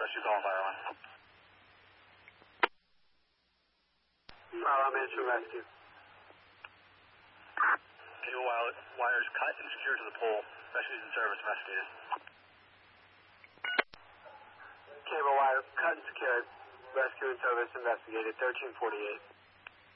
Rescue call fire on. I'm answering rescue. Cable wires cut and secured to the pole. Rescue's in service, investigated. Cable wire cut and secured. Rescue in service, investigated. 1348.